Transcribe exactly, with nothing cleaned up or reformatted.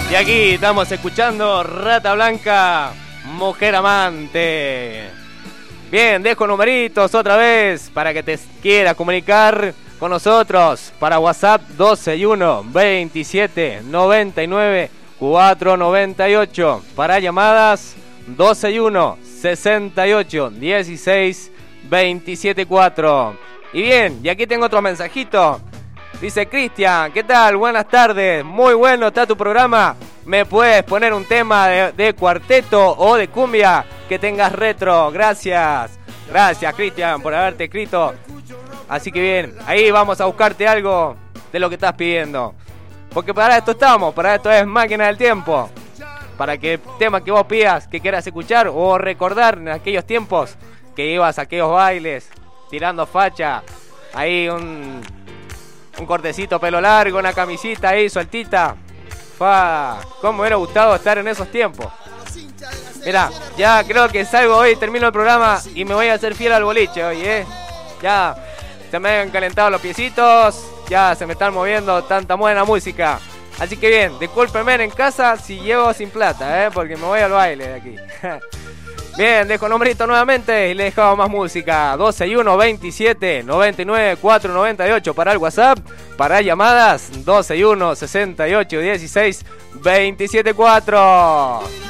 Y aquí estamos escuchando Rata Blanca, Mujer Amante. Bien, dejo numeritos otra vez para que te quieras comunicar con nosotros. Para WhatsApp doce y uno, veintisiete, noventa y nueve, cuatrocientos noventa y ocho. Para llamadas doce y uno, sesenta y ocho, dieciséis, veintisiete, cuatro. Y bien, y aquí tengo otro mensajito. Dice Cristian, ¿qué tal? Buenas tardes, muy bueno está tu programa. ¿Me puedes poner un tema de, de cuarteto o de cumbia que tengas retro? Gracias, gracias Cristian por haberte escrito. Así que bien, ahí vamos a buscarte algo de lo que estás pidiendo. Porque para esto estamos, para esto es Máquina del Tiempo. Para que tema que vos pidas, que quieras escuchar o recordar en aquellos tiempos que ibas a aquellos bailes, tirando facha, ahí un... un cortecito, pelo largo, una camisita ahí sueltita. Fa, cómo me hubiera gustado estar en esos tiempos. Mira, ya creo que salgo hoy, termino el programa y me voy a hacer fiel al boliche hoy, eh. Ya se me han calentado los piecitos, ya se me están moviendo tanta buena música. Así que bien, discúlpenme en casa si llevo sin plata, eh, porque me voy al baile de aquí. Bien, dejo numerito nuevamente y le dejamos más música. doce y uno, veintisiete, noventa y nueve, cuatrocientos noventa y ocho para el WhatsApp. Para llamadas, doce y uno, sesenta y ocho, dieciséis, veintisiete, cuatro.